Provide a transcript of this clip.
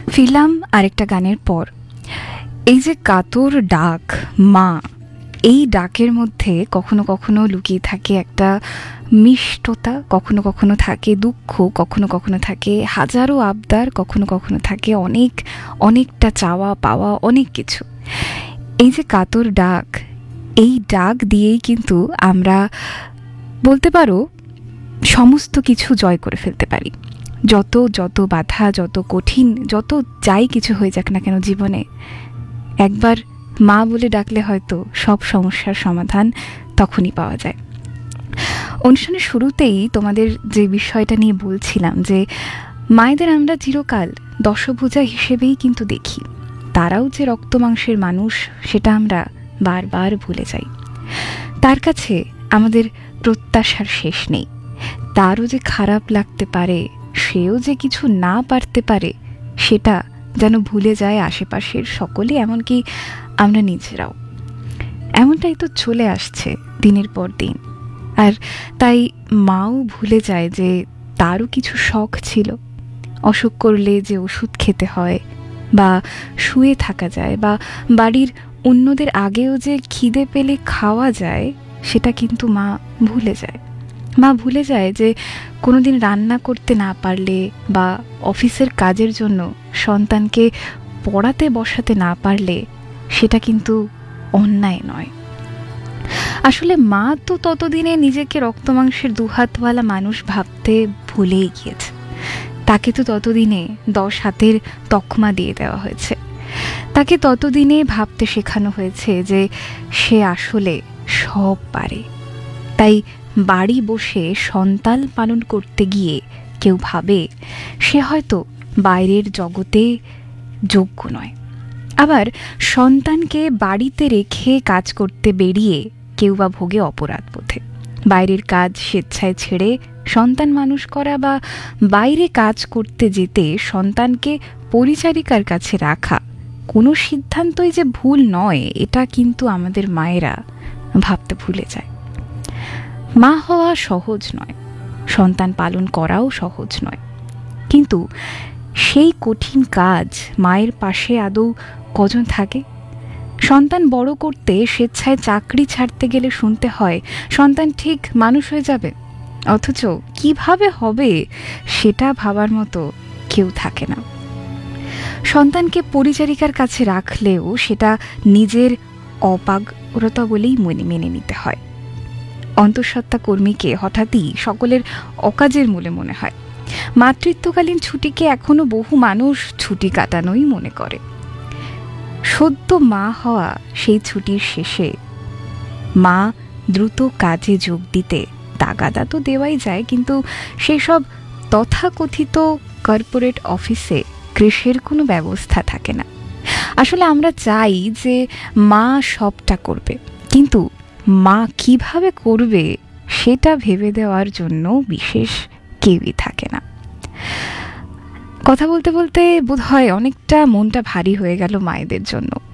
ফিরলাম আরেকটা গানের পর। এই যে কাতর ডাক মা, এই ডাকের মধ্যে কখনো কখনো লুকিয়ে থাকে একটা মিষ্টতা, কখনো কখনো থাকে দুঃখ, কখনো কখনো থাকে হাজারো আবদার, কখনো কখনো থাকে অনেকটা চাওয়া পাওয়া, অনেক কিছু। এই যে কাতর ডাক, এই ডাক দিয়েই কিন্তু আমরা বলতে পারো সমস্ত কিছু জয় করে ফেলতে পারি। যত যত বাধা, যত কঠিন, যত যাই কিছু হয়ে যাক না কেন জীবনে, একবার মা বলে ডাকলে হয়তো সব সমস্যার সমাধান তখনই পাওয়া যায়। অনুষ্ঠানের শুরুতেই তোমাদের যে বিষয়টা নিয়ে বলছিলাম যে মায়েদের আমরা চিরকাল দশভুজা হিসেবেই কিন্তু দেখি। তারাও যে রক্ত মাংসের মানুষ সেটা আমরা বারবার ভুলে যাই। তার কাছে আমাদের প্রত্যাশার শেষ নেই। তারও যে খারাপ লাগতে পারে, সেও যে কিছু না পারতে পারে, সেটা যেন ভুলে যায় আশেপাশের সকলে, এমনকি আমরা নিজেরাও। এমনটাই তো চলে আসছে দিনের পর দিন। আর তাই মাও ভুলে যায় যে তারও কিছু শখ ছিল। অসুখ করলে যে ওষুধ খেতে হয়, বা শুয়ে থাকা যায়, বা বাড়ির অন্যদের আগেও যে খিদে পেলে খাওয়া যায়, সেটা কিন্তু মা ভুলে যায়। মা ভুলে যায় যে কোনোদিন রান্না করতে না পারলে বা অফিসের কাজের জন্য সন্তানকে পড়াতে বসাতে না পারলে সেটা কিন্তু অন্যায় নয়। আসলে মা তো ততদিনে নিজেকে রক্তমাংসের দুহাতওয়ালা মানুষ ভাবতে ভুলেই গিয়েছে। তাকে তো ততদিনে 10 হাতের তকমা দিয়ে দেওয়া হয়েছে। তাকে ততদিনে ভাবতে শেখানো হয়েছে যে সে আসলে সব পারে। তাই বাড়ি বসে সন্তান পালন করতে গিয়ে কেউ ভাবে সে হয়তো বাইরের জগতে যোগ্য নয়। আবার সন্তানকে বাড়িতে রেখে কাজ করতে বেরিয়ে কেউ বা ভোগে অপরাধ বোধে। বাইরের কাজ স্বেচ্ছায় ছেড়ে সন্তান মানুষ করা, বা বাইরে কাজ করতে যেতে সন্তানকে পরিচারিকার কাছে রাখা, কোনো সিদ্ধান্তই যে ভুল নয়, এটা কিন্তু আমাদের মায়েরা ভাবতে ভুলে যায়। মা হওয়া সহজ নয়, সন্তান পালন করাও সহজ নয়, কিন্তু সেই কঠিন কাজ মায়ের পাশে আদৌ কজন থাকে? সন্তান বড় করতে স্বেচ্ছায় চাকরি ছাড়তে গেলে শুনতে হয় সন্তান ঠিক মানুষ হয়ে যাবে, অথচ কিভাবে হবে সেটা ভাবার মতো কেউ থাকে না। সন্তানকে পরিচারিকার কাছে রাখলেও সেটা নিজের অপারগতা বলেই মেনে নিতে হয়। অন্তঃসত্ত্বা কর্মীকে হঠাৎই সকলের অকাজের মূলে মনে হয়। মাতৃত্বকালীন ছুটিকে এখনো বহু মানুষ ছুটি কাটানোই মনে করে। সদ্য মা হওয়া সেই ছুটির শেষে মা দ্রুত কাজে যোগ দিতে তাগাদা তো দেওয়াই যায়, কিন্তু সেসব তথাকথিত কর্পোরেট অফিসে কৃষির কোনো ব্যবস্থা থাকে না। আসলে আমরা চাই যে মা সবটা করবে, কিন্তু মা কিভাবে করবে সেটা ভেবে দেওয়ার জন্য বিশেষ কেউই থাকে না। কথা বলতে বলতে বোধহয় অনেকটা মনটা ভারী হয়ে গেল মায়েদের জন্য।